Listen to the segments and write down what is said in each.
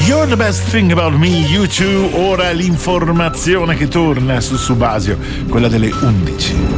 You're the best thing about me, you too. Ora l'informazione che torna su Subasio, quella delle 11.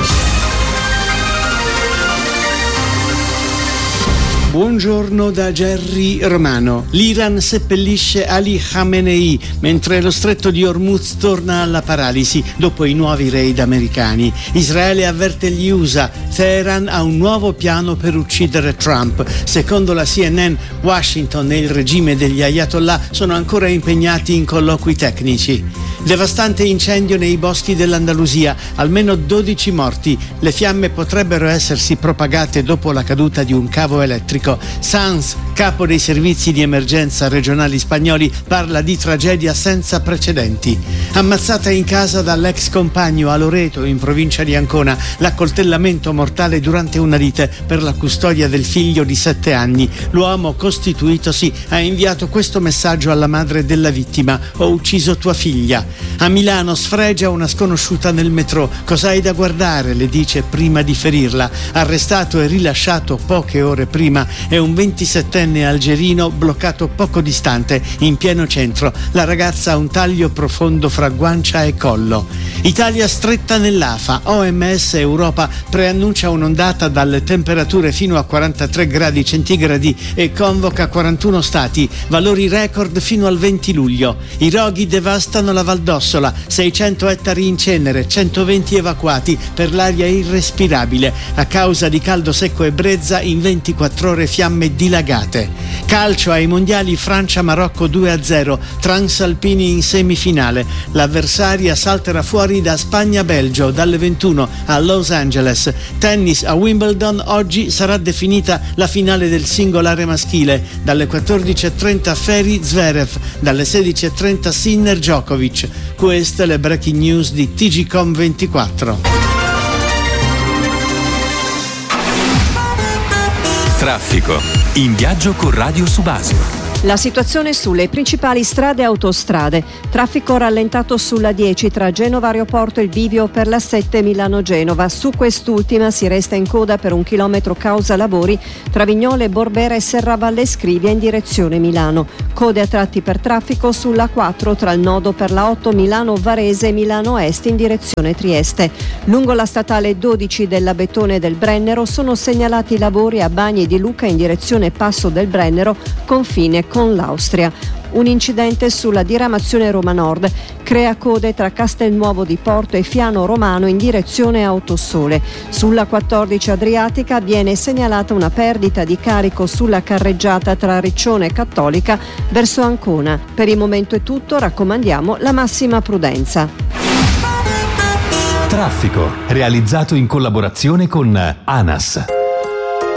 Buongiorno da Gerry Romano. L'Iran seppellisce Ali Khamenei mentre lo stretto di Hormuz torna alla paralisi dopo i nuovi raid americani. Israele avverte gli USA. Teheran ha un nuovo piano per uccidere Trump. Secondo la CNN, Washington e il regime degli Ayatollah sono ancora impegnati in colloqui tecnici. Devastante incendio nei boschi dell'Andalusia, almeno 12 morti. Le fiamme potrebbero essersi propagate dopo la caduta di un cavo elettrico. Sanz, capo dei servizi di emergenza regionali spagnoli, parla di tragedia senza precedenti. Ammazzata in casa dall'ex compagno a Loreto, in provincia di Ancona, l'accoltellamento mortale durante una lite per la custodia del figlio di 7 anni. L'uomo, costituitosi, ha inviato questo messaggio alla madre della vittima: ho ucciso tua figlia. A Milano sfregia una sconosciuta nel metro. Cos'hai da guardare? Le dice prima di ferirla. Arrestato e rilasciato poche ore prima è un 27enne algerino bloccato poco distante, in pieno centro. La ragazza ha un taglio profondo fra guancia e collo. Italia stretta nell'afa. OMS Europa preannuncia un'ondata dalle temperature fino a 43 gradi centigradi e convoca 41 stati, valori record fino al 20 luglio. I roghi devastano la Valdossola, 600 ettari in cenere, 120 evacuati per l'aria irrespirabile. A causa di caldo secco e brezza, in 24 ore fiamme dilagate. Calcio ai mondiali, Francia-Marocco 2-0, transalpini in semifinale. L'avversaria salterà fuori da Spagna-Belgio dalle 21 a Los Angeles. Tennis a Wimbledon, oggi sarà definita la finale del singolare maschile. Dalle 14.30 Ferry-Zverev, dalle 16.30 Sinner-Djokovic. Queste le breaking news di TGcom 24. Traffico. In viaggio con Radio Subasio. La situazione sulle principali strade e autostrade. Traffico rallentato sulla 10 tra Genova Aeroporto e il bivio per la 7 Milano-Genova. Su quest'ultima si resta in coda per 1 chilometro causa lavori tra Vignole, Borbera e Serravalle Scrivia in direzione Milano. Code a tratti per traffico sulla 4 tra il nodo per la 8 Milano-Varese e Milano Est in direzione Trieste. Lungo la statale 12 della Bettone del Brennero sono segnalati lavori a Bagni di Lucca in direzione Passo del Brennero, confine con l'Austria. Un incidente sulla diramazione Roma Nord crea code tra Castelnuovo di Porto e Fiano Romano in direzione Autosole. Sulla 14 Adriatica viene segnalata una perdita di carico sulla carreggiata tra Riccione e Cattolica verso Ancona. Per il momento è tutto, raccomandiamo la massima prudenza. Traffico, realizzato in collaborazione con ANAS.